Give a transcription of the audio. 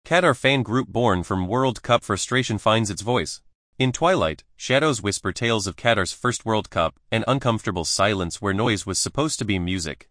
Qatar fan group born from World Cup frustration finds its voice. In twilight, shadows whisper tales of Qatar's first World Cup, an uncomfortable silence where noise was supposed to be music.